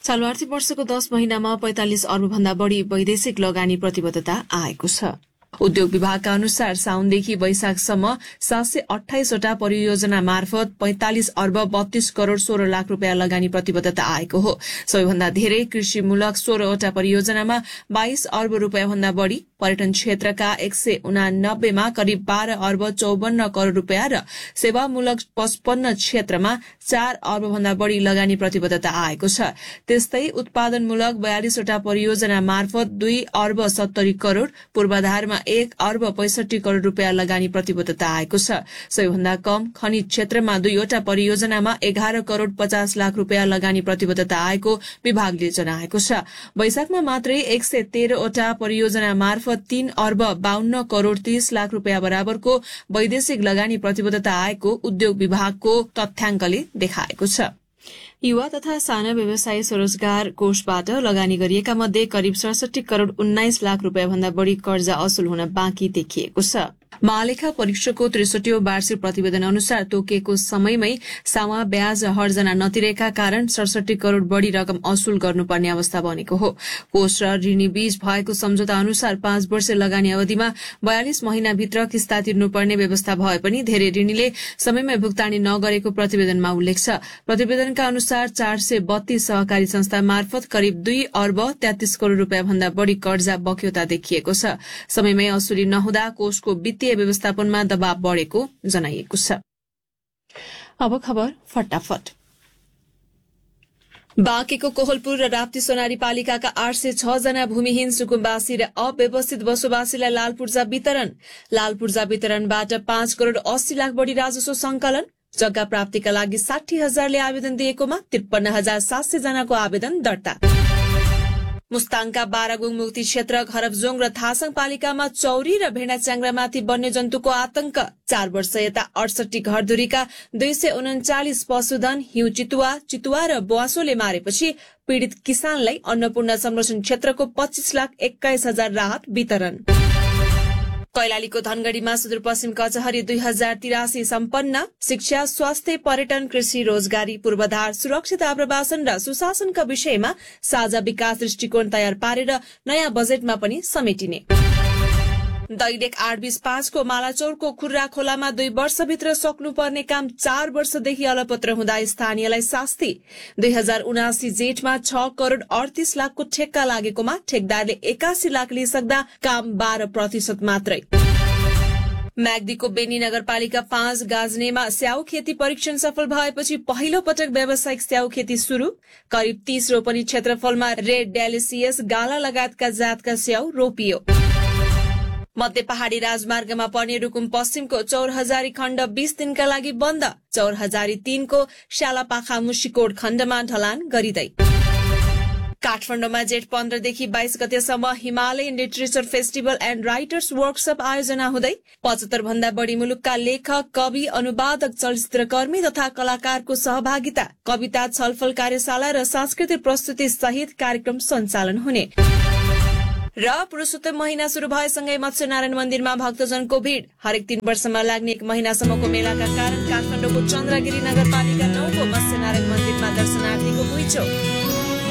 चालू आर्थिक वर्षको 10 महिनामा 45 अर्ब भन्दा बढ़ी वैदेशिक लगानी प्रतिबद्धता आएको छ। उद्योग विभागका अनुसार साउनदेखि वैशाखसम्म 728 वटा परियोजना मार्फत 45 अर्ब 32 करोड़ 16 लाख रूपियाँ लगानी प्रतिबद्धता आएको हो। सबैभन्दा धेरै कृषिमूलक 16 वटा परियोजनामा 22 अर्ब रूपियाँ भन्दा बढ़ी, पर्यटन क्षेत्रका 189 मा करिब 12 अर्ब 54 करोड़ रूपियाँ र सेवामूलक 55 क्षेत्रमा 4 अर्ब भन्दा बढ़ी लगानी प्रतिबद्धता आएको छ। त्यस्तै उत्पादनमूलक 42 वटा परियोजना मार्फत 2 अर्ब 70 करोड़, पूर्वाधारमा 1 अर्ब 65 करोड़ रूपियाँ लगानी प्रतिबद्धता आएको छ। सबैभन्दा कम खनिज क्षेत्रमा 2 वटा परियोजनामा 11 करोड़ 50 लाख रूपियाँ लगानी प्रतिबद्धता आएको विभागले जनाएको छ। वैशाखमा मात्रै 113 वटा परियोजना मार्फत 3 अर्ब 52 करोड़ 30 लाख रूपियाँ बराबरको वैदेशिक लगानी प्रतिबद्धता आएको उद्योग विभागको तथ्याङ्कले देखाएको छ। युवा तथा साना व्यवसाय स्वरोजगार कोषबाट लगानी गरिएका मध्ये करिब 67 करोड़ 19 लाख रूपियाँ भन्दा बढ़ी कर्जा असुल हुन बाँकी देखिएको छ। महालेखा परीक्षकको 63औं वार्षिक प्रतिवेदन अनुसार तोकिएको समयमै सामा ब्याज हर्जना नतिरेका कारण 67 करोड़ बढ़ी रकम असुल गर्नुपर्ने अवस्था बनेको हो। कोष र ऋणी बीच भएको सम्झौता अनुसार 5 वर्ष लगानी अवधिमा 42 महिनाभित्र किस्ता तिर्नुपर्ने व्यवस्था भए पनि धेरै ऋणीले समयमै भुक्तानी नगरेको प्रतिवेदनमा उल्लेख छ। प्रतिवेदनका अनुसार 432 सहकारी संस्था मार्फत करिब 2 अर्ब 33 करोड़ रूपियाँ भन्दा बढ़ी कर्जा बक्यौता देखिएको छ। समयमै असुली नहुँदा कोषको वित्तीय व्यवस्थापनमा दबाव बढ़ेको जनाइएको छ। अब खबर फटाफट। बाँकेको कोहलपुर र राप्ती सोनारी पालिकाका 806 जना भूमिहीन सुकुम्बासी र अव्यवस्थित बसोबासीलाई लाल पूर्जा वितरण। लाल पूर्जा वितरणबाट 5 करोड़ 80 लाख बढ़ी राजस्व संकलन। जग्गा प्राप्तिका लागि 60,000ले आवेदन दिएकोमा 53,700 जनाको आवेदन दर्ता। मुस्ताङका बारागुङ मुक्ति क्षेत्र घरबजोङ र थासङ पालिकामा चौरी र भेडा च्याङ्ग्रामाथि वन्यजन्तुको आतंक। 4 वर्ष यता 68 घरधुरीका 239 पशुधन हिउँ चितुवा र बुवासोले मारेपछि पीड़ित किसानलाई अन्नपूर्ण संरक्षण क्षेत्रको 25,21,000 राहत वितरण। कैलालीको धनगढ़ीमा सुदूरपश्चिम कचहरी 2083 सम्पन्न। शिक्षा, स्वास्थ्य, पर्यटन, कृषि, रोजगारी, पूर्वाधार, सुरक्षित आप्रवासन र सुशासनका विषयमा साझा विकास दृष्टिकोण तयार पारेर नयाँ बजेटमा पनि समेटिने। दैलेख 825 को मालाचौरको खुर्रा खोलामा 2 वर्षभित्र सक्नुपर्ने काम 4 वर्षदेखि अलपत्र हुँदा स्थानीयलाई शास्ति। 2079 जेठमा 6 करोड़ 38 लाखको ठेक्का लागेकोमा ठेकदारले 81 लाख लिइसक्दा काम 12% मात्रै। म्याग्दीको बेनी नगरपालिका 5 गाजनेमा स्याउ खेती परीक्षण सफल भएपछि पहिलो पटक व्यावसायिक स्याउ खेती शुरू। करिब 30 रोपनी क्षेत्रफलमा रेड डेलिसियस, गाला लगायतका जातका स्याउ रोपियो। मध्य पहाड़ी राजमार्गमा पर्ने रुकुम पश्चिमको चौरहजारी खण्ड 20 दिनका लागि बन्द। चौरहजारी 3 को शालापाखा मुसिकोट खण्डमा ढलान गरिँदै। काठमाडौँमा जेठ 15 देखि 22 गतेसम्म Himalayan literature festival and writers workshop आयोजना हुँदै 75 भन्दा बढ़ी मुलुकका लेखक, कवि, अनुवादक, चलचित्रकर्मी तथा कलाकारको सहभागिता, कविता छलफल कार्यशाला र सांस्कृतिक प्रस्तुति सहित कार्यक्रम सञ्चालन हुने। र पुरुषोत्तम महिना शुरू भएसँगै मत्स्यनारायण मन्दिरमा भक्तजनको भीड़। हरेक 3 वर्षमा लाग्ने 1 महिनासम्मको मेलाका कारण काठमाडौँको चन्द्रगिरी नगरपालिका 9 को मत्स्यनारायण मन्दिरमा दर्शनार्थीको घुइँचो।